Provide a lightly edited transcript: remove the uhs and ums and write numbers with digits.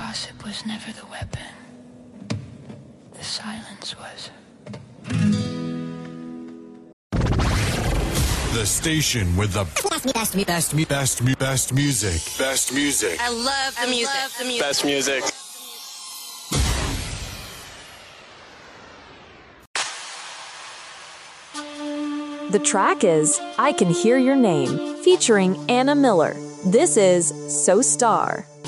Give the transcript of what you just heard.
Gossip was never the weapon. The silence was. The station with the best music. Best music. I love the music. Best music. The track is I Can Hear Your Name, featuring Anna Miller. This is So Star.